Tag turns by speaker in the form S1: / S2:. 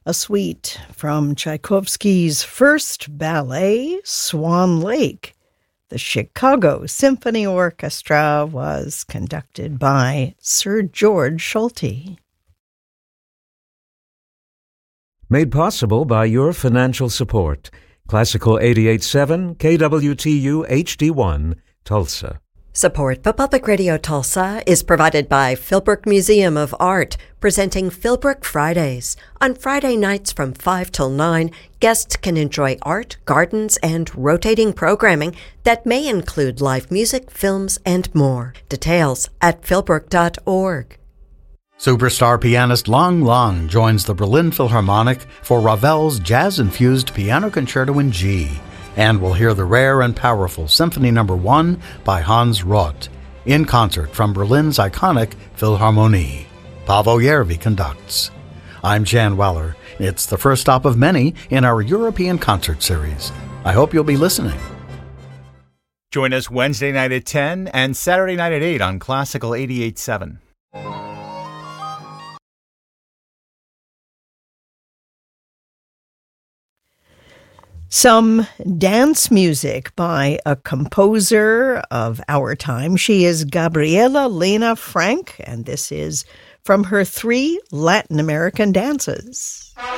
S1: A suite from Tchaikovsky's first ballet, Swan Lake. The Chicago Symphony Orchestra was conducted by Sir George Solti.
S2: Made possible by your financial support. Classical 88.7 KWTU HD1, Tulsa.
S3: Support for Public Radio Tulsa is provided by Philbrook Museum of Art, presenting Philbrook Fridays. On Friday nights from 5 till 9, guests can enjoy art, gardens, and rotating programming that may include live music, films, and more. Details at philbrook.org.
S4: Superstar pianist Lang Lang joins the Berlin Philharmonic for Ravel's jazz-infused Piano Concerto in G. And we'll hear the rare and powerful Symphony No. 1 by Hans Roth, in concert from Berlin's iconic Philharmonie. Paavo Järvi conducts. I'm Jan Weller. It's the first stop of many in our European concert series. I hope you'll be listening.
S5: Join us Wednesday night at 10 and Saturday night at 8 on Classical 88.7.
S1: Some dance music by a composer of our time. She is Gabriela Lena Frank, and this is from her 3 Latin American dances.